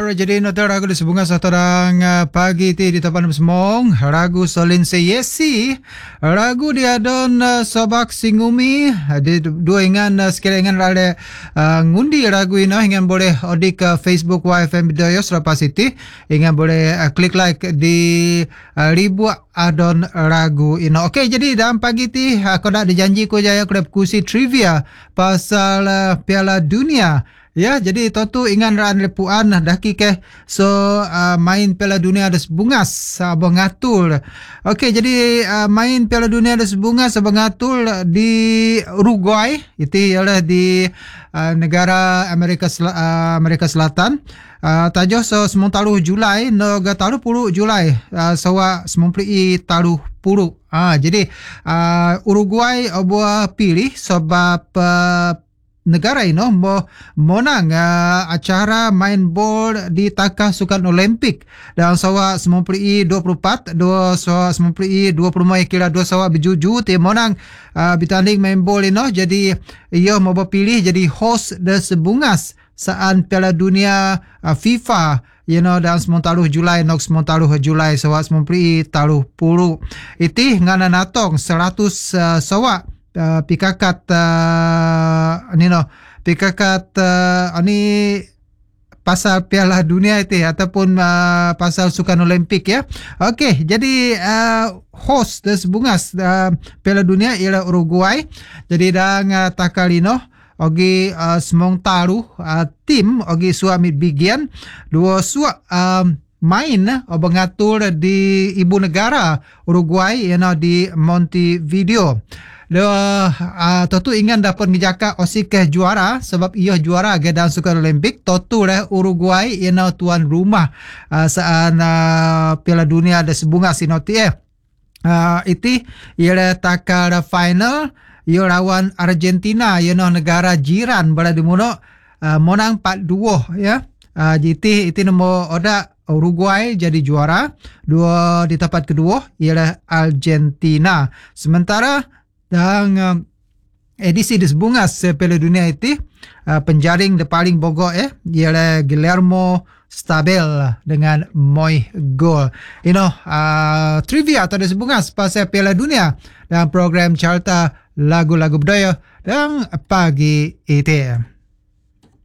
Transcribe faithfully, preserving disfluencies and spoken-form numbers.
Alright, jadi nota ragu di sebunga satu orang uh, pagi ti di tapan semong ragu solin seyesi ragu dia don uh, sobak singumi di dua ingan uh, sekali ingan rale uh, ngundi ragu ino ingan boleh odik ke uh, Facebook Y F M Bidaya Serapa City ingan boleh uh, klik like di uh, ribu adon ragu ino. Okey, jadi dalam pagi ti aku uh, dah dijanji ko jaya aku dah kusi trivia pasal uh, Piala Dunia. Ya, jadi tentu ingan ran lepuan daki ke so uh, main Piala Dunia ada sebungas abang ngatul. Okey, jadi uh, main Piala Dunia ada sebungas abang ngatul di Uruguay, itu ialah di uh, negara Amerika Sel- uh, Amerika Selatan. Uh, tajuh so sembilan taruh Julai no ga taruh puluh Julai uh, sawa sembilan puluh taruh puluh. Ah, jadi uh, Uruguay obuah pilih sebab uh, negara ini mau menang uh, acara main bola di takkah sukan Olimpik dan sawa sembilan puluh dua puluh empat dua sawa sembilan puluh dua puluh lima kira dua sawa berjuju ti menang uh, bertanding main bola ini. Jadi ia mau berpilih jadi host dan sebungas saat Piala Dunia uh, FIFA you know dan sembilan taruh Julai nok sembilan taruh Julai sawa sembilan puluh taruh puluh itu ngana natong seratus uh, sawa Uh, pikakat uh, ni no pikakat uh, ni pasal Piala Dunia itu ataupun uh, pasal sukan Olimpik ya. Okey, jadi uh, host des bungas uh, Piala Dunia ialah Uruguay. Jadi dang uh, takalino ogi uh, semong taruh uh, tim ogi suami bigian dua sua um, main uh, mengatur di ibu negara Uruguay you know, di Montevideo. Dia uh, tentu ingin dapat ngejaka Aussie ke juara sebab ia juara ke dalam sukan Olimpik. Tentu lah Uruguay ia tuan rumah uh, saat uh, Piala Dunia ada sebungas inoti eh. Uh, itu ialah takar final ia lawan Argentina ia negara jiran berada di mana uh, menang empat dua ya. Uh, jadi itu nombor oda Uruguay jadi juara. Dua di tempat kedua ialah Argentina. Sementara dan uh, edisi di sebungas uh, Piala Dunia itu uh, penjaring de paling bogor eh ialah Guillermo Stabel dengan moi gol. You know, uh, trivia atau di sebungas pasal Piala Dunia dalam program Carta Lagu-Lagu Budaya dan pagi itu.